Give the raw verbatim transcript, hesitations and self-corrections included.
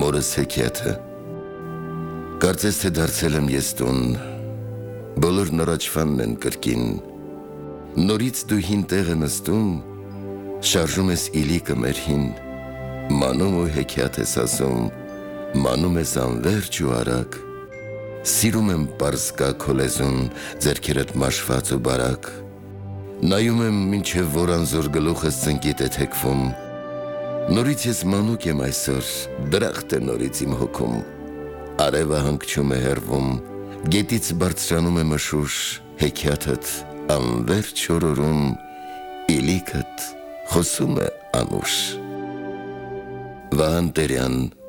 մորս հեքիաթը Կարծես թե դարձել եմ ես տուն Բոլորն առաջվանն են կրկին Նորից դու հին տեղը նստում Շարժում ես իլիկը մեր հին Մանում ու հեքիաթ ես ասում Մանում ես անվերջ ու արագ Սիրում եմ պարզ կա քո լեզուն Ձեռքերդ մաշված ու բարակ Նայում եմ մինչև որ անզոր գլուխս ծնկիտ է թեքվում Նորից ես մանուկ եմ այսօր Դրախտ է նորից իմ հոգում Արևը հանգչում է հեռվում Գետից բարձրանում է մշուշ Հեքիաթդ անվերջ օրորում Իլիկդ խոսում է անուշ Վահան Տերյան